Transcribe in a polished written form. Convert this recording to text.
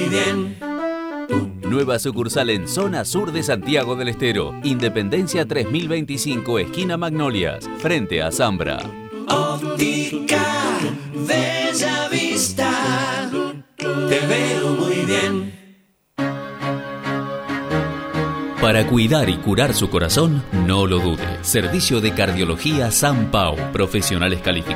Bien. Nueva sucursal en zona sur de Santiago del Estero. Independencia 3025, esquina Magnolias, frente a Zambra. Óptica Bella Vista. Te veo muy bien. Para cuidar y curar su corazón, no lo dude. Servicio de Cardiología San Pau. Profesionales calificados